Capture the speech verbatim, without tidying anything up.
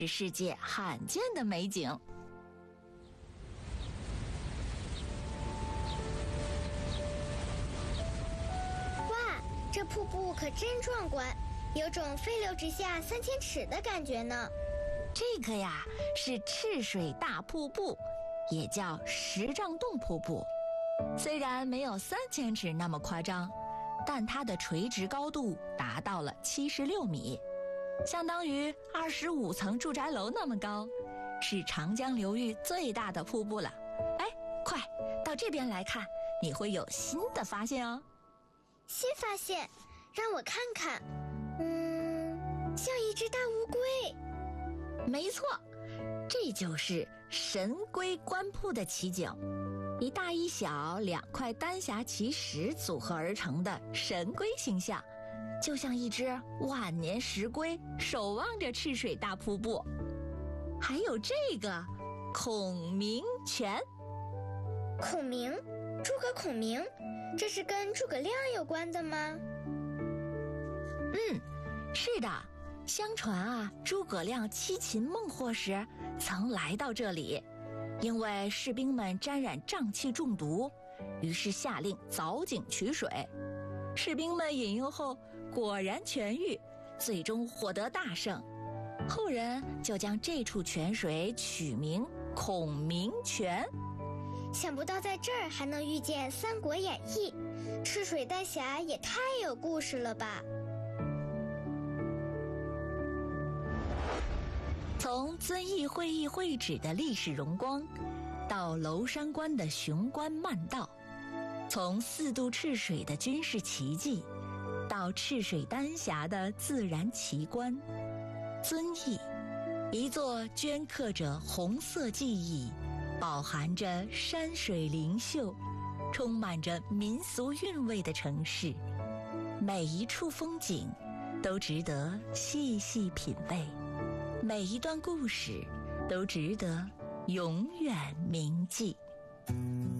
是世界罕见的美景。 哇，这瀑布可真壮观，有种飞流直下三千尺的感觉呢。 这个呀是赤水大瀑布，也叫石丈洞瀑布。虽然没有三千尺那么夸张，但它的垂直高度达到了七十六米，相当于二十五层住宅楼那么高，是长江流域最大的瀑布了。哎，快到这边来看，你会有新的发现哦。 新发现，让我看看。嗯，像一只大乌龟。 没错，这就是神龟观瀑的奇景，一大一小两块丹霞奇石组合而成的神龟形象，就像一只万年石龟守望着赤水大瀑布。还有这个孔明泉。 孔明，诸葛孔明，这是跟诸葛亮有关的吗？ 嗯，是的。相传啊，诸葛亮七擒孟获时曾来到这里，因为士兵们沾染瘴气中毒，于是下令凿井取水。士兵们饮用后果然痊愈，最终获得大胜。后人就将这处泉水取名孔明泉。 想不到在这儿还能遇见《三国演义》，赤水丹霞也太有故事了吧。 从遵义会议会址的历史荣光，到娄山关的雄关漫道，从四渡赤水的军事奇迹，到赤水丹霞的自然奇观，遵义，一座镌刻着红色记忆，饱含着山水灵秀，充满着民俗韵味的城市，每一处风景都值得细细品味，每一段故事都值得永远铭记。